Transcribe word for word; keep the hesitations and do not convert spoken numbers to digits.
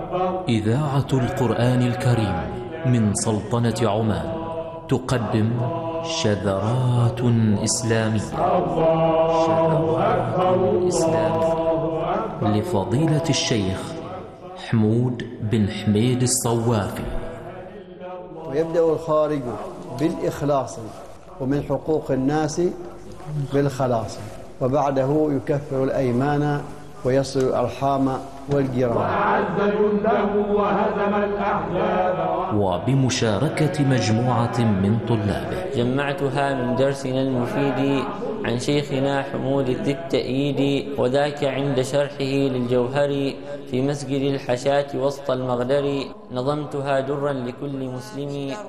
إذاعة القرآن الكريم من سلطنة عمان تقدم شذرات إسلامية شذرات إسلامية لفضيلة الشيخ حمود بن حميد الصوافي. ويبدأ الخارج بالإخلاص ومن حقوق الناس بالخلاص، وبعده يكفر الأيمان ويصل الأرحام والجيران وأعز جنده وهزم الأحزاب. وبمشاركة مجموعة من طلابه جمعتها من درسنا المفيد عن شيخنا حمود ذي التأييد، وذاك عند شرحه للجوهر في مسجد الحشاة وسط المغدر. نظمتها درا لكل مسلم